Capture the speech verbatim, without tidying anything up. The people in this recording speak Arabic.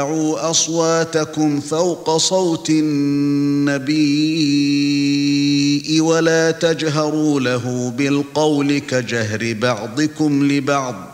ترفعوا أصواتكم فوق صوت النبي ولا تجهروا له بالقول كجهر بعضكم لبعض